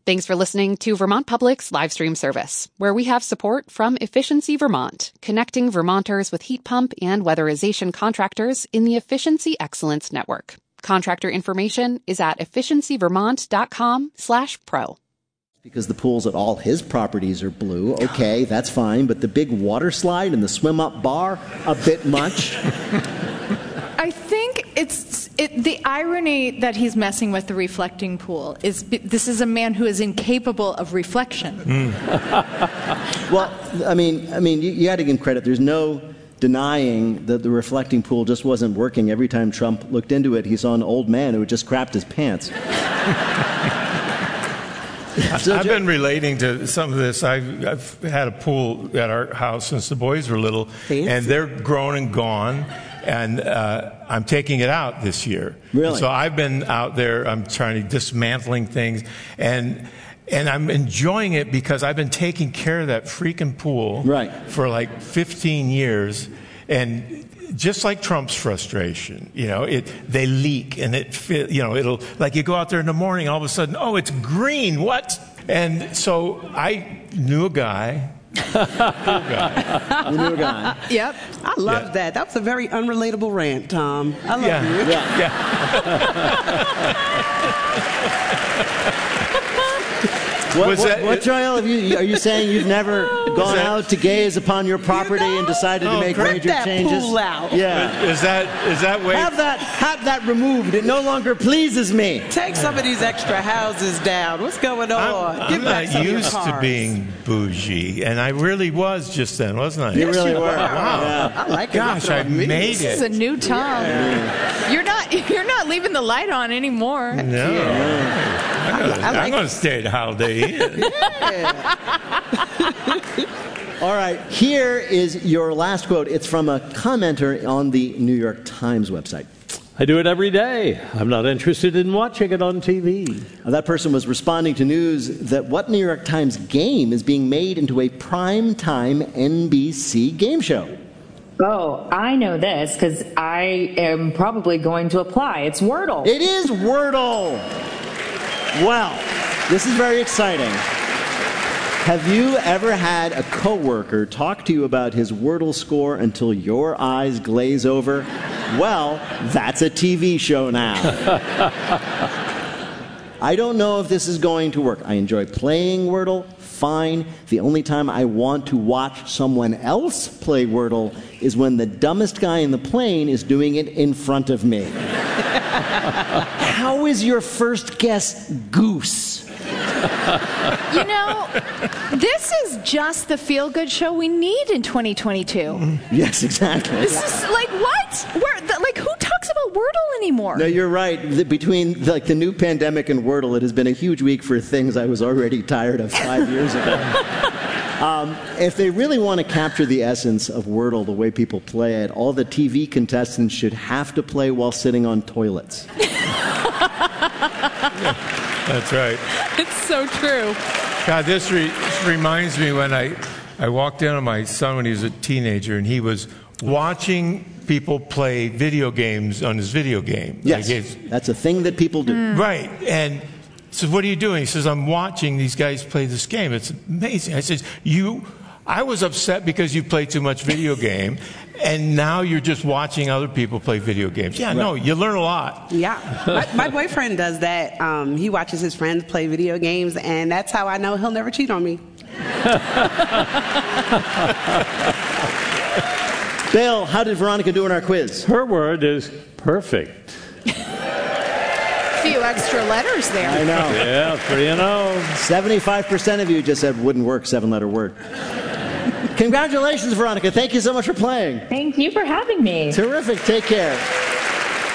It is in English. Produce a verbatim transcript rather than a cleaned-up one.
Thanks for listening to Vermont Public's live stream service, where we have support from Efficiency Vermont, connecting Vermonters with heat pump and weatherization contractors in the Efficiency Excellence Network. Contractor information is at efficiencyvermont.com slash pro. Because the pools at all his properties are blue. Okay, that's fine. But the big water slide and the swim-up bar, a bit much. I think it's it, the irony that he's messing with the reflecting pool is this is a man who is incapable of reflection. Mm. Well, I mean, I mean, you, you got to give him credit. There's no denying that the reflecting pool just wasn't working. Every time Trump looked into it, he saw an old man who had just crapped his pants. So I've been relating to some of this. I've, I've had a pool at our house since the boys were little, Fancy. And they're grown and gone, and uh, I'm taking it out this year. Really? And so I've been out there. I'm trying to dismantling things, and and I'm enjoying it because I've been taking care of that freaking pool right. for like fifteen years, and. Just like Trump's frustration, you know, it they leak and it, you know, it'll like you go out there in the morning, all of a sudden, oh, it's green, what? And so I knew a guy. knew a guy. You knew a guy. Yep, I love yeah. that. That was a very unrelatable rant, Tom. I love yeah. you. Yeah. yeah. What, what, what Joel, have you, are you saying you've never gone that, out to gaze upon your property you know, and decided oh, to make major that changes? Pool out. Yeah. Is that is that way? Have that have that removed. It no longer pleases me. Take some of these extra houses down. What's going on? I'm, I'm not used to being bougie, and I really was just then, wasn't I? You yes, really you were. were. Wow. Yeah. I like it. Gosh, I made this it. This is a new Tom. Yeah. You're not you're not leaving the light on anymore. No. Yeah. I'm gonna, I like I'm gonna stay at Holiday Inn. All right, here is your last quote. It's from a commenter on the New York Times website. I do it every day. I'm not interested in watching it on T V. Now, that person was responding to news that what New York Times game is being made into a primetime N B C game show. Oh, I know this because I am probably going to apply. It's Wordle. It is Wordle. Well, this is very exciting. Have you ever had a coworker talk to you about his Wordle score until your eyes glaze over? Well, that's a T V show now. I don't know if this is going to work. I enjoy playing Wordle, fine. The only time I want to watch someone else play Wordle is when the dumbest guy in the plane is doing it in front of me. How is your first guess goose? You know, this is just the feel-good show we need in twenty twenty-two. Yes, exactly. This is like, what? Where, the, like, who talks about Wordle anymore? No, you're right. The, between like the new pandemic and Wordle, it has been a huge week for things I was already tired of five years ago. Um, if they really want to capture the essence of Wordle the way people play it, all the T V contestants should have to play while sitting on toilets. That's right. It's so true. God, this, re- this reminds me when I, I walked in on my son when he was a teenager, and he was watching people play video games on his video game. Yes, like that's a thing that people do. Mm. Right, and so what are you doing? He says, I'm watching these guys play this game. It's amazing. I said, you, I was upset because you play too much video game, and now you're just watching other people play video games. Yeah, right. No, you learn a lot. Yeah. My, my boyfriend does that. Um, he watches his friends play video games, and that's how I know he'll never cheat on me. Bill, how did Veronica do in our quiz? Her word is perfect. Few extra letters there. I know. Yeah, three and oh. seventy-five percent of you just said wouldn't work, seven-letter word. Congratulations, Veronica. Thank you so much for playing. Thank you for having me. Terrific. Take care.